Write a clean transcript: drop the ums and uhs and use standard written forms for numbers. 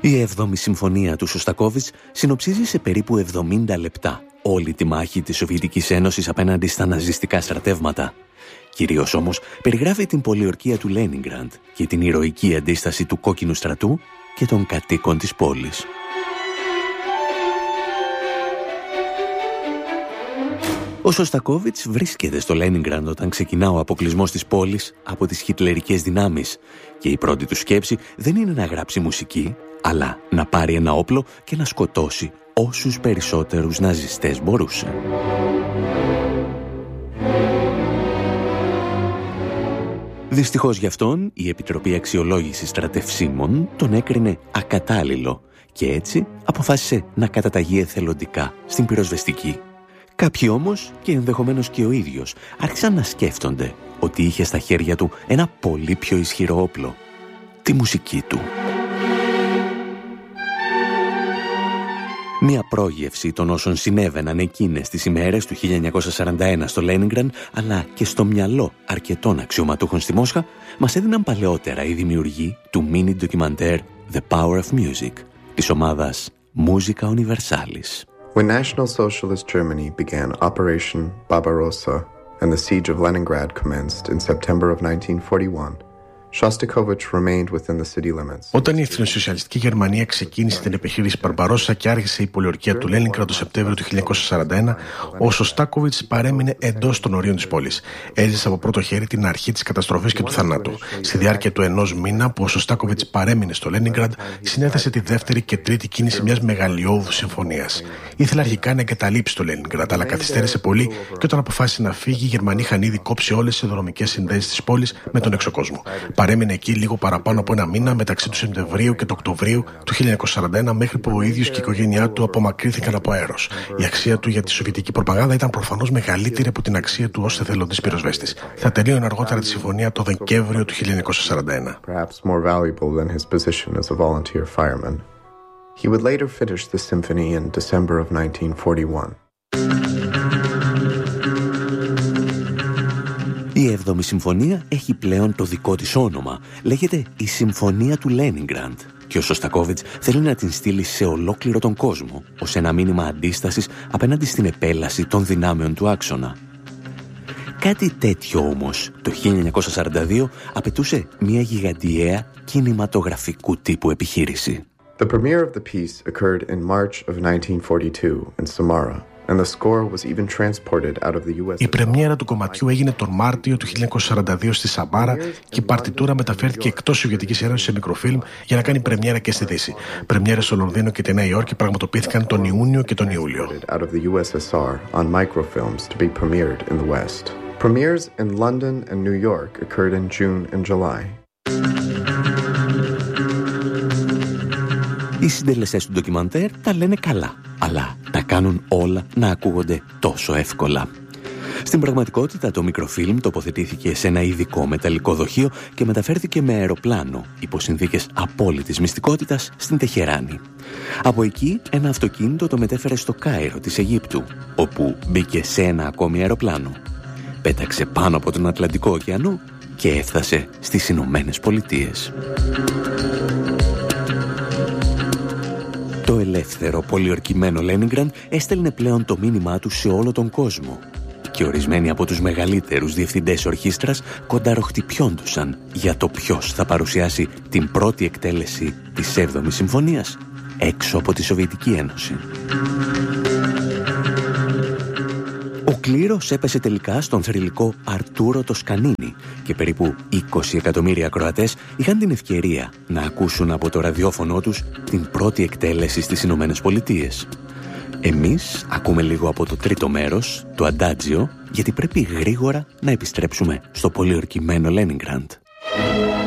Η 7η συμφωνία του Σωστακόβιτς συνοψίζει σε περίπου 70 λεπτά όλη τη μάχη της Σοβιετικής Ένωσης απέναντι στα ναζιστικά στρατεύματα. Κυρίως όμως περιγράφει την πολιορκία του Λένινγκραντ και την ηρωική αντίσταση του κόκκινου στρατού και των κατοίκων της πόλης. Ο Σωστακόβιτς βρίσκεται στο Λένινγκραντ όταν ξεκινά ο αποκλεισμός της πόλης από τις χιτλερικές δυνάμεις και η πρώτη του σκέψη δεν είναι να γράψει μουσική, αλλά να πάρει ένα όπλο και να σκοτώσει όσους περισσότερους ναζιστές μπορούσε. Δυστυχώς γι' αυτόν, η Επιτροπή Αξιολόγησης Στρατευσίμων τον έκρινε ακατάλληλο και έτσι αποφάσισε να καταταγεί εθελοντικά στην πυροσβεστική. Κάποιοι όμως, και ενδεχομένως και ο ίδιος, άρχισαν να σκέφτονται ότι είχε στα χέρια του ένα πολύ πιο ισχυρό όπλο, τη μουσική του. Μια πρόγευση των όσων συνέβαιναν εκείνες τις ημέρες του 1941 στο Λένινγκραντ, αλλά και στο μυαλό αρκετών αξιωματούχων στη Μόσχα, μας έδιναν παλαιότερα οι δημιουργοί του mini ντοκιμαντέρ The Power of Music, της ομάδας Musica Universalis. When National Socialist Germany began Operation Barbarossa and the siege of Leningrad commenced in September of 1941, Shostakovich remained within the city limits. Όταν η εθνοσοσιαλιστική Γερμανία ξεκίνησε την επιχείρηση Μπαρμπαρόσα και άρχισε η πολιορκία του Λένινγκραντ το Σεπτέμβριο του 1941, ο Σωστάκοβιτς παρέμεινε εντός των ορίων της πόλης. Έζησε από πρώτο χέρι την αρχή της καταστροφής και του θανάτου. Στη διάρκεια του ενός μήνα που ο Σωστάκοβιτς παρέμεινε στο Λένινγκραντ, συνέθεσε τη δεύτερη και τρίτη κίνηση μιας μεγαλειώδους συμφωνίας. Ήθελε αρχικά να εγκαταλείψει το Λένινγκραντ, αλλά καθυστέρησε πολύ και όταν αποφάσισε να φύγει, οι Γερμανοί είχαν ήδη κόψει όλες τις ιδεοδρομικές συνδέσεις της πόλης με τον εξωκόσμο. Παρέμεινε εκεί λίγο παραπάνω από ένα μήνα μεταξύ του Σεπτεμβρίου και του Οκτωβρίου του 1941, μέχρι που ο ίδιος και η οικογένειά του απομακρύνθηκαν από αέρος. Η αξία του για τη σοβιετική προπαγάνδα ήταν προφανώς μεγαλύτερη από την αξία του ως εθελοντής πυροσβέστης. Θα τελείωνε αργότερα τη συμφωνία το Δεκέμβριο του 1941. He would later finish the symphony in December of 1941. Η 7η συμφωνία έχει πλέον το δικό της όνομα. Λέγεται η Συμφωνία του Λένινγκραντ και ο Σωστακόβιτς θέλει να την στείλει σε ολόκληρο τον κόσμο ως ένα μήνυμα αντίστασης απέναντι στην επέλαση των δυνάμεων του άξονα. Κάτι τέτοιο όμως το 1942 απαιτούσε μια γιγαντιαία κινηματογραφικού τύπου επιχείρηση. The premiere of the piece occurred in March of 1942 in Samara. And the score was even transported out of the US. Η πρεμιέρα του κομματιού έγινε τον Μάρτιο του 1942 στη Σαμάρα και η παρτιτούρα μεταφέρθηκε εκτός Σοβιετικής Ένωσης σε μικροφίλμ για να κάνει πρεμιέρα και στη Δύση. Πρεμιέρες στο Λονδίνο και τη Νέα Υόρκη πραγματοποιήθηκαν τον Ιούνιο και τον Ιούλιο. Out of the USSR on microfilms to be premiered in the West. Premieres in London and New York occurred in June and July. Οι συντελεστές του ντοκιμαντέρ τα λένε καλά, αλλά τα κάνουν όλα να ακούγονται τόσο εύκολα. Στην πραγματικότητα το μικροφίλμ τοποθετήθηκε σε ένα ειδικό μεταλλικό δοχείο και μεταφέρθηκε με αεροπλάνο υπό συνθήκες απόλυτης μυστικότητας στην Τεχεράνη. Από εκεί ένα αυτοκίνητο το μετέφερε στο Κάιρο της Αιγύπτου, όπου μπήκε σε ένα ακόμη αεροπλάνο. Πέταξε πάνω από τον Ατλαντικό ωκεανό και έφτασε στις Ηνωμένες Πολιτείες. Το ελεύθερο πολιορκημένο Λένινγκραντ έστελνε πλέον το μήνυμά του σε όλο τον κόσμο και ορισμένοι από τους μεγαλύτερους διευθυντές ορχήστρας κονταροχτυπιόντουσαν για το ποιος θα παρουσιάσει την πρώτη εκτέλεση της 7ης Συμφωνίας έξω από τη Σοβιετική Ένωση. Ο κλήρος έπεσε τελικά στον θρυλικό Αρτούρο Τοσκανίνη και περίπου 20 εκατομμύρια ακροατές είχαν την ευκαιρία να ακούσουν από το ραδιόφωνο τους την πρώτη εκτέλεση στις Ηνωμένες Πολιτείες. Εμείς ακούμε λίγο από το τρίτο μέρος, το Αντάτζιο, γιατί πρέπει γρήγορα να επιστρέψουμε στο πολιορκημένο Λένινγκραντ.